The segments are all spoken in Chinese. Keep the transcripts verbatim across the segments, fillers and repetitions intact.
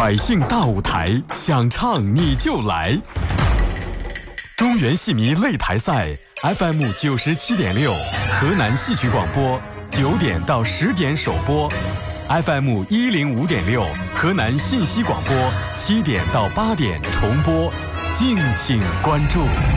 百姓大舞台，想唱你就来。中原戏迷擂台赛 F M 九十七点六，河南戏曲广播九点到十点首播 ，F M 一零五点六，河南信息广播七点到八点重播，敬请关注。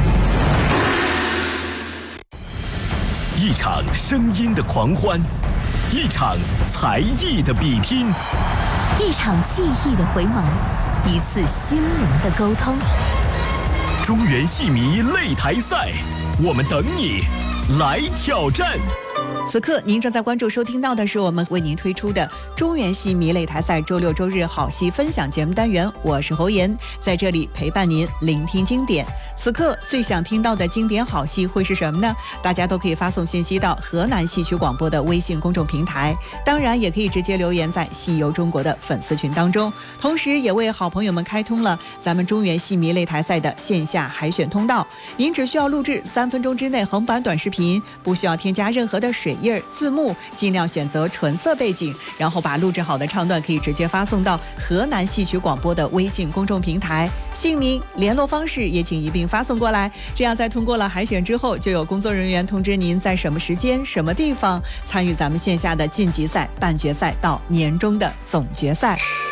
一场声音的狂欢，一场才艺的比拼， 一场记忆的回眸，一次心灵的沟通。 中原戏迷擂台赛，我们等你来挑战。 此刻您正在关注收听到的是我们为您推出的中原戏迷擂台赛周六周日好戏分享节目单元，我是侯妍，在这里陪伴您聆听经典。此刻最想听到的经典好戏会是什么呢？大家都可以发送信息到河南戏曲广播的微信公众平台，当然也可以直接留言在戏游中国的粉丝群当中，同时也为好朋友们开通了咱们中原戏迷擂台赛的线下海选通道。您只需要录制三分钟之内横版短视频，不需要添加任何的水印字幕，尽量选择纯色背景，然后把录制好的唱段可以直接发送到河南戏曲广播的微信公众平台，姓名联络方式也请一并发送过来，这样在通过了海选之后，就有工作人员通知您在什么时间什么地方参与咱们线下的晋级赛、半决赛到年终的总决赛。